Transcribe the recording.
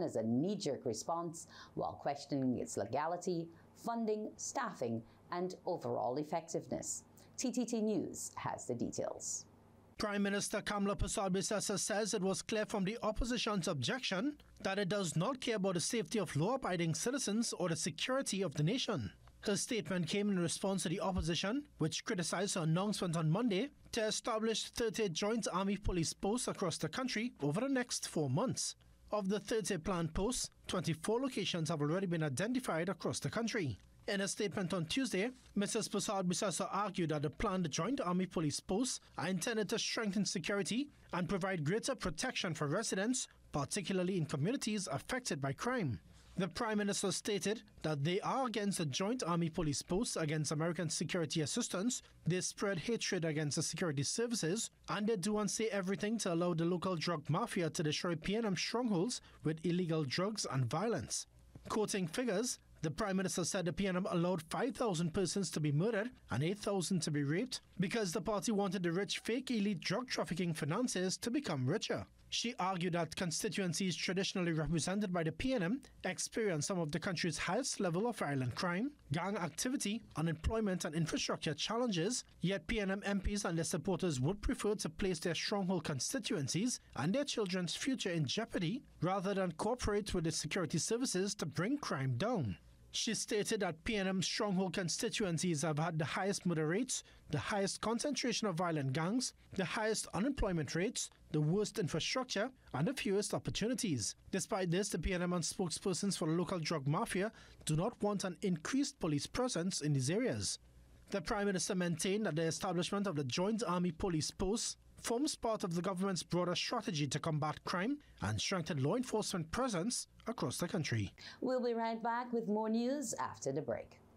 began as a knee-jerk response while questioning its legality, funding, staffing, and overall effectiveness. TTT News has the details. Prime Minister Kamla Persad-Bissessar says it was clear from the opposition's objection that it does not care about the safety of law-abiding citizens or the security of the nation. Her statement came in response to the opposition, which criticized her announcement on Monday to establish 30 joint army police posts across the country over the next 4 months. Of the 30 planned posts, 24 locations have already been identified across the country. In a statement on Tuesday, Mrs. Persad-Bissessar argued that the planned joint army police posts are intended to strengthen security and provide greater protection for residents, particularly in communities affected by crime. The Prime Minister stated that they are against the joint army police posts against American security assistance, they spread hatred against the security services, and they do and say everything to allow the local drug mafia to destroy PNM strongholds with illegal drugs and violence. Quoting figures, the Prime Minister said the PNM allowed 5,000 persons to be murdered and 8,000 to be raped because the party wanted the rich fake elite drug trafficking financiers to become richer. She argued that constituencies traditionally represented by the PNM experience some of the country's highest level of violent crime, gang activity, unemployment and infrastructure challenges, yet PNM MPs and their supporters would prefer to place their stronghold constituencies and their children's future in jeopardy rather than cooperate with the security services to bring crime down. She stated that PNM stronghold constituencies have had the highest murder rates, the highest concentration of violent gangs, the highest unemployment rates, the worst infrastructure, and the fewest opportunities. Despite this, the PNM and spokespersons for the local drug mafia do not want an increased police presence in these areas. The Prime Minister maintained that the establishment of the Joint Army Police Posts forms part of the government's broader strategy to combat crime and strengthen law enforcement presence across the country. We'll be right back with more news after the break.